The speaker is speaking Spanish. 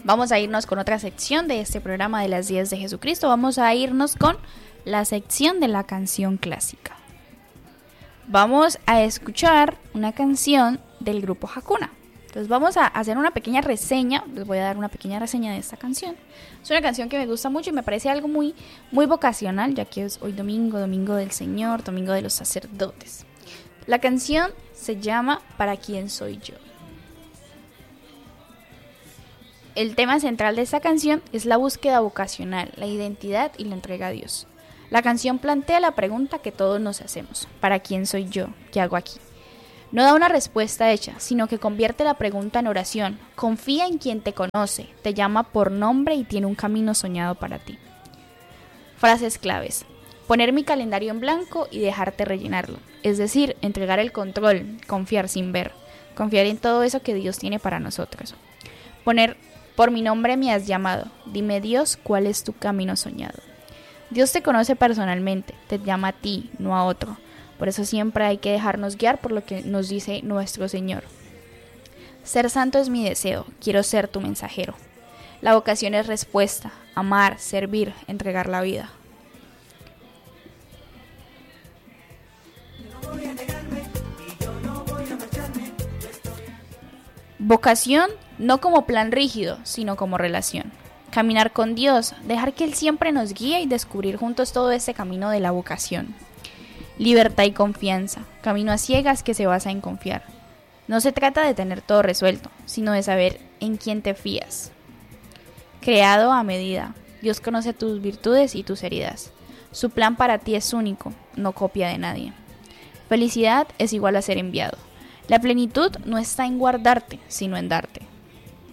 vamos a irnos con otra sección de este programa de las 10 de Jesucristo. Vamos a irnos con la sección de la canción clásica. Vamos a escuchar una canción del grupo Hakuna. Entonces vamos a hacer una pequeña reseña, les voy a dar una pequeña reseña de esta canción. Es una canción que me gusta mucho y me parece algo muy vocacional, ya que es hoy domingo del Señor, domingo de los sacerdotes. La canción se llama ¿Para quién soy yo? El tema central de esta canción es la búsqueda vocacional, la identidad y la entrega a Dios. La canción plantea la pregunta que todos nos hacemos: ¿para quién soy yo? ¿Qué hago aquí? No da una respuesta hecha, sino que convierte la pregunta en oración. Confía en quien te conoce, te llama por nombre y tiene un camino soñado para ti. Frases claves: poner mi calendario en blanco y dejarte rellenarlo. Es decir, entregar el control, confiar sin ver, confiar en todo eso que Dios tiene para nosotros. Poner por mi nombre me has llamado. Dime, Dios, ¿cuál es tu camino soñado? Dios te conoce personalmente, te llama a ti, no a otro. Por eso siempre hay que dejarnos guiar por lo que nos dice nuestro Señor. Ser santo es mi deseo, quiero ser tu mensajero. La vocación es respuesta, amar, servir, entregar la vida. Vocación no como plan rígido, sino como relación. Caminar con Dios, dejar que Él siempre nos guíe y descubrir juntos todo este camino de la vocación. Libertad y confianza, camino a ciegas que se basa en confiar. No se trata de tener todo resuelto, sino de saber en quién te fías. Creado a medida, Dios conoce tus virtudes y tus heridas. Su plan para ti es único, no copia de nadie. Felicidad es igual a ser enviado. La plenitud no está en guardarte, sino en darte.